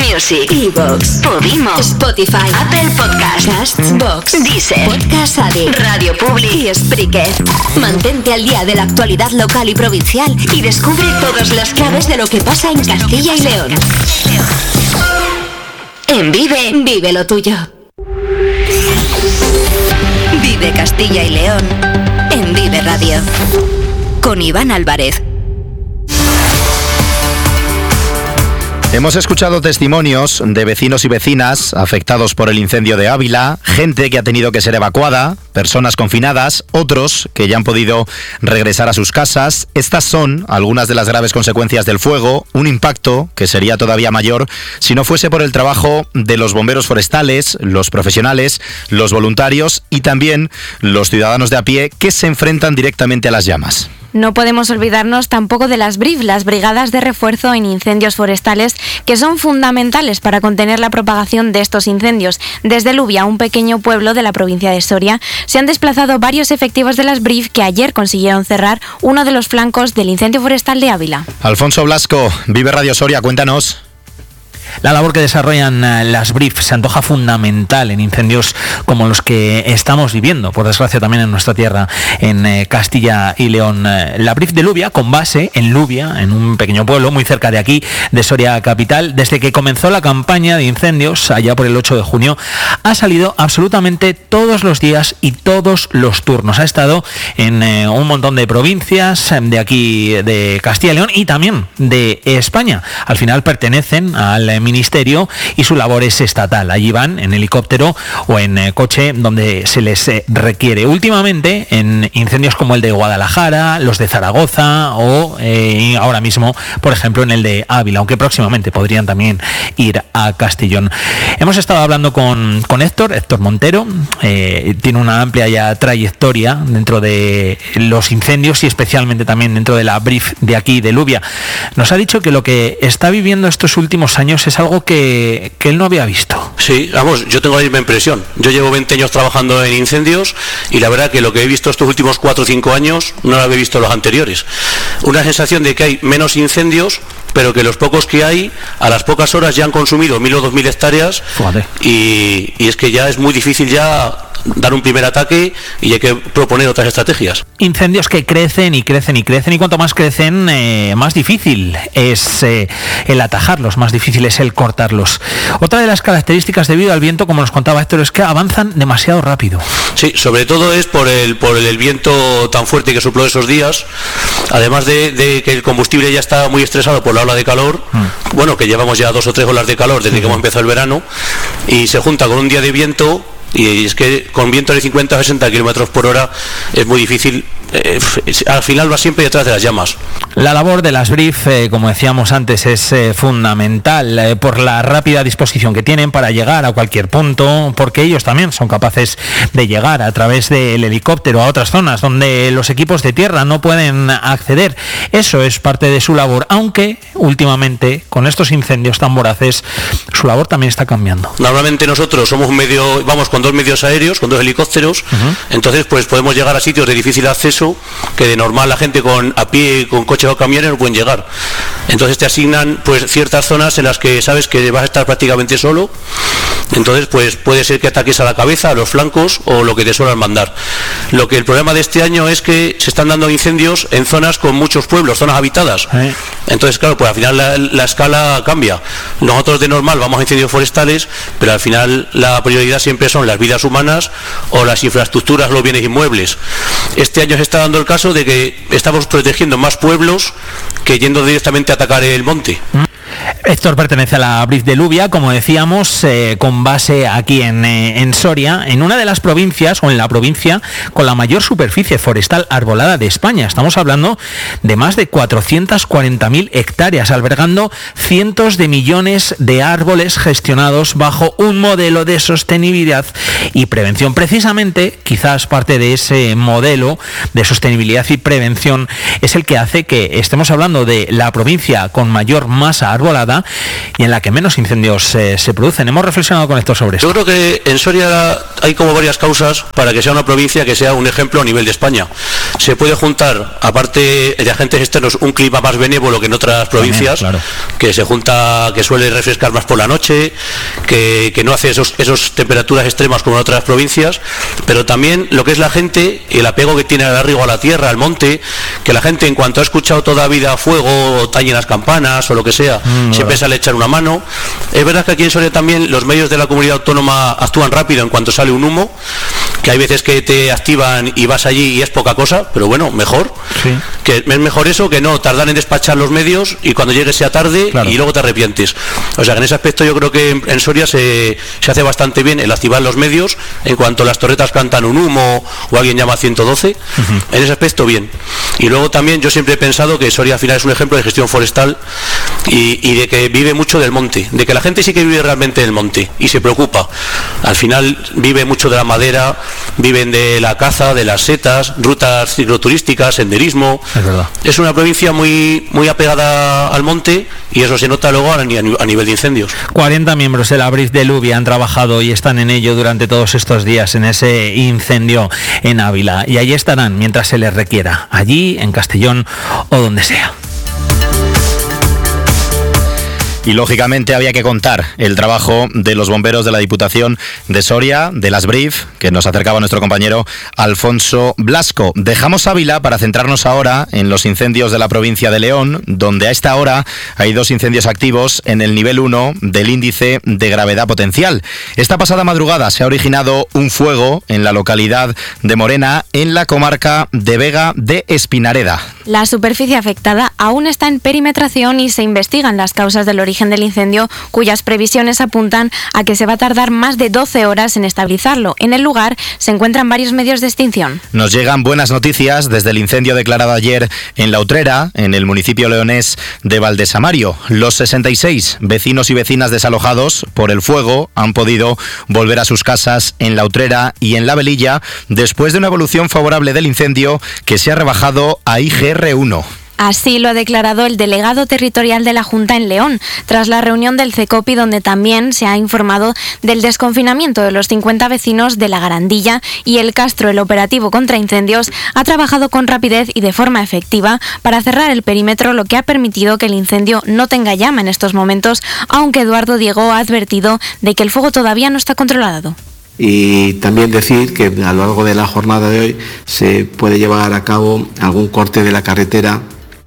Music, iVoox, Podimo, Spotify, Apple Podcasts, Castbox, Deezer, Podcast Addict, Radio Public y Spreaker. Mantente al día de la actualidad local y provincial y descubre todas las claves de lo que pasa en Castilla y León. En Vive lo tuyo. Vive Castilla y León en Vive Radio. Con Iván Álvarez. Hemos escuchado testimonios de vecinos y vecinas afectados por el incendio de Ávila, gente que ha tenido que ser evacuada, personas confinadas, otros que ya han podido regresar a sus casas. Estas son algunas de las graves consecuencias del fuego, un impacto que sería todavía mayor si no fuese por el trabajo de los bomberos forestales, los profesionales, los voluntarios y también los ciudadanos de a pie que se enfrentan directamente a las llamas. No podemos olvidarnos tampoco de las BRIF, las Brigadas de Refuerzo en Incendios Forestales, que son fundamentales para contener la propagación de estos incendios. Desde Lubia, un pequeño pueblo de la provincia de Soria, se han desplazado varios efectivos de las BRIF que ayer consiguieron cerrar uno de los flancos del incendio forestal de Ávila. Alfonso Blasco, Vive Radio Soria, cuéntanos. La labor que desarrollan las BRIF se antoja fundamental en incendios como los que estamos viviendo, por desgracia también en nuestra tierra, en Castilla y León. La BRIF de Lubia, con base en Lubia, en un pequeño pueblo muy cerca de aquí, de Soria capital, desde que comenzó la campaña de incendios, allá por el 8 de junio, ha salido absolutamente todos los días y todos los turnos. Ha estado en un montón de provincias de aquí, de Castilla y León y también de España. Al final pertenecen al ministerio y su labor es estatal. Allí van en helicóptero o en coche donde se les requiere. Últimamente en incendios como el de Guadalajara, los de Zaragoza o ahora mismo, por ejemplo, en el de Ávila, aunque próximamente podrían también ir a Castellón. Hemos estado hablando con Héctor Montero, tiene una amplia ya trayectoria dentro de los incendios y especialmente también dentro de la BRIF de aquí, de Lubia. Nos ha dicho que lo que está viviendo estos últimos años es algo que él no había visto. Sí, vamos, yo tengo la misma impresión. Yo llevo 20 años trabajando en incendios y la verdad que lo que he visto estos últimos 4 o 5 años no lo había visto los anteriores. Una sensación de que hay menos incendios, pero que los pocos que hay, a las pocas horas ya han consumido 1.000 o 2.000 hectáreas y es que ya es muy difícil ya dar un primer ataque y hay que proponer otras estrategias. Incendios que crecen y crecen y crecen y cuanto más crecen más difícil es el atajarlos, más difícil es el cortarlos. Otra de las características debido al viento, como nos contaba Héctor, es que avanzan demasiado rápido. Sí, sobre todo es por el viento tan fuerte que sopló esos días, además de que el combustible ya está muy estresado por la ola de calor, bueno, que llevamos ya 2 o 3 olas de calor desde que hemos empezado el verano, y se junta con un día de viento. Y es que con vientos de 50 o 60 kilómetros por hora es muy difícil, al final va siempre detrás de las llamas. La labor de las BRIF, como decíamos antes, es fundamental por la rápida disposición que tienen para llegar a cualquier punto, porque ellos también son capaces de llegar a través del helicóptero a otras zonas donde los equipos de tierra no pueden acceder. Eso es parte de su labor, aunque últimamente con estos incendios tan voraces su labor también está cambiando. Normalmente nosotros somos vamos con 2 medios aéreos, con 2 helicópteros, entonces pues podemos llegar a sitios de difícil acceso que de normal la gente a pie, con coches o camiones no pueden llegar. Entonces te asignan pues ciertas zonas en las que sabes que vas a estar prácticamente solo, entonces pues puede ser que ataques a la cabeza, a los flancos o lo que te suelen mandar. El problema de este año es que se están dando incendios en zonas con muchos pueblos, zonas habitadas. Entonces claro, pues al final la escala cambia. Nosotros de normal vamos a incendios forestales, pero al final la prioridad siempre son las vidas humanas o las infraestructuras, los bienes inmuebles. Este año se está dando el caso de que estamos protegiendo más pueblos que yendo directamente a atacar el monte. Héctor pertenece a la BRIF de Lubia, como decíamos, con base aquí en Soria, en una de las provincias, o en la provincia, con la mayor superficie forestal arbolada de España. Estamos hablando de más de 440.000 hectáreas, albergando cientos de millones de árboles gestionados bajo un modelo de sostenibilidad y prevención. Precisamente, quizás parte de ese modelo de sostenibilidad y prevención es el que hace que estemos hablando de la provincia con mayor masa arbolada controlada y en la que menos incendios se producen. Hemos reflexionado con Héctor sobre esto. Yo creo que en Soria hay como varias causas para que sea una provincia que sea un ejemplo a nivel de España. Se puede juntar, aparte de agentes externos, un clima más benévolo que en otras provincias, claro. Que se junta, que suele refrescar más por la noche, que no hace esos temperaturas extremas como en otras provincias, pero también lo que es la gente, el apego que tiene al arraigo a la tierra, al monte, que la gente en cuanto ha escuchado toda vida fuego, o tallen las campanas o lo que sea, siempre sale a echar una mano. Es verdad que aquí en Soria también los medios de la comunidad autónoma actúan rápido en cuanto sale un humo, que hay veces que te activan y vas allí y es poca cosa, pero bueno, mejor. Sí. Que es mejor eso que no tardar en despachar los medios y cuando llegue sea tarde, claro, y luego te arrepientes. O sea que en ese aspecto yo creo que en Soria se hace bastante bien el activar los medios en cuanto las torretas cantan un humo o alguien llama a 112, en ese aspecto bien. Y luego también yo siempre he pensado que Soria al final es un ejemplo de gestión forestal y de que vive mucho del monte, de que la gente sí que vive realmente del monte y se preocupa. Al final vive mucho de la madera, viven de la caza, de las setas, rutas cicloturísticas, senderismo. Es verdad. Es una provincia muy, muy apegada al monte y eso se nota luego a nivel de incendios. 40 miembros de la BRIF de Lubia han trabajado y están en ello durante todos estos días en ese incendio en Ávila y allí estarán mientras se les requiera, allí, en Castellón o donde sea. Y lógicamente había que contar el trabajo de los bomberos de la Diputación de Soria, de las BRIF, que nos acercaba nuestro compañero Alfonso Blasco. Dejamos Ávila para centrarnos ahora en los incendios de la provincia de León, donde a esta hora hay 2 incendios activos en el nivel 1 del índice de gravedad potencial. Esta pasada madrugada se ha originado un fuego en la localidad de Morena, en la comarca de Vega de Espinareda. La superficie afectada aún está en perimetración y se investigan las causas del origen del incendio, cuyas previsiones apuntan a que se va a tardar más de 12 horas en estabilizarlo. En el lugar se encuentran varios medios de extinción. Nos llegan buenas noticias desde el incendio declarado ayer en La Utrera, en el municipio leonés de Valdesamario. Los 66 vecinos y vecinas desalojados por el fuego han podido volver a sus casas en La Utrera y en La Velilla después de una evolución favorable del incendio que se ha rebajado a IGR1. Así lo ha declarado el delegado territorial de la Junta en León, tras la reunión del CECOPI, donde también se ha informado del desconfinamiento de los 50 vecinos de La Garandilla y el Castro. El operativo contra incendios ha trabajado con rapidez y de forma efectiva para cerrar el perímetro, lo que ha permitido que el incendio no tenga llama en estos momentos, aunque Eduardo Diego ha advertido de que el fuego todavía no está controlado. Y también decir que a lo largo de la jornada de hoy se puede llevar a cabo algún corte de la carretera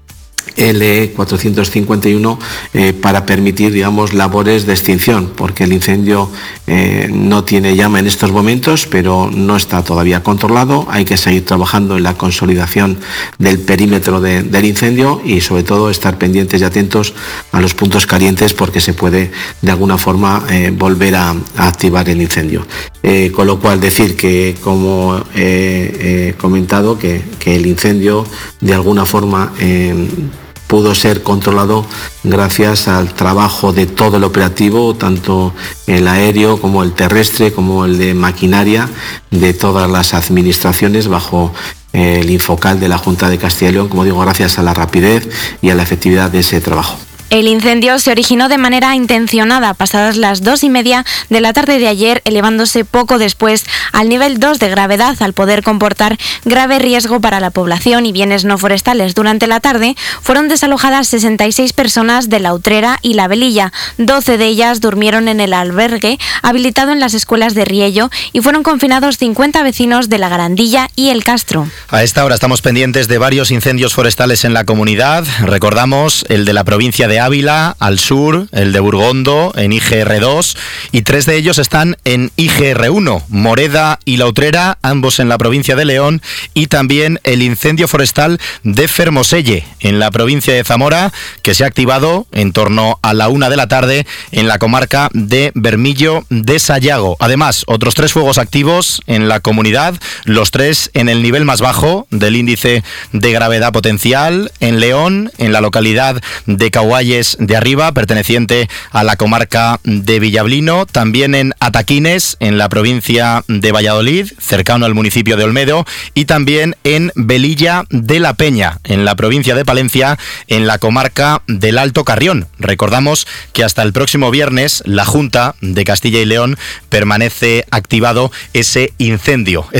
L451 para permitir, digamos, labores de extinción, porque el incendio no tiene llama en estos momentos, pero no está todavía controlado. Hay que seguir trabajando en la consolidación del perímetro del incendio y sobre todo estar pendientes y atentos a los puntos calientes, porque se puede de alguna forma volver a activar el incendio. Con lo cual decir que, como he comentado, que el incendio de alguna forma pudo ser controlado gracias al trabajo de todo el operativo, tanto el aéreo como el terrestre, como el de maquinaria, de todas las administraciones bajo el Infocal de la Junta de Castilla y León, como digo, gracias a la rapidez y a la efectividad de ese trabajo. El incendio se originó de manera intencionada pasadas las 2:30 de la tarde de ayer, elevándose poco después al nivel 2 de gravedad, al poder comportar grave riesgo para la población y bienes no forestales. Durante la tarde fueron desalojadas 66 personas de La Utrera y La Velilla. 12 de ellas durmieron en el albergue habilitado en las escuelas de Riello y fueron confinados 50 vecinos de La Garandilla y el Castro. A esta hora estamos pendientes de varios incendios forestales en la comunidad. Recordamos el de la provincia de Ávila, al sur, el de Burgondo, en IGR2, y 3 de ellos están en IGR1, Moreda y La Utrera, ambos en la provincia de León, y también el incendio forestal de Fermoselle, en la provincia de Zamora, que se ha activado en torno a la 1 de la tarde en la comarca de Bermillo de Sayago. Además, otros 3 fuegos activos en la comunidad, los 3 en el nivel más bajo del índice de gravedad potencial, en León, en la localidad de Cahuaya Valles de Arriba, perteneciente a la comarca de Villablino, también en Ataquines, en la provincia de Valladolid, cercano al municipio de Olmedo, y también en Velilla de la Peña, en la provincia de Palencia, en la comarca del Alto Carrión. Recordamos que hasta el próximo viernes la Junta de Castilla y León permanece activado ese incendio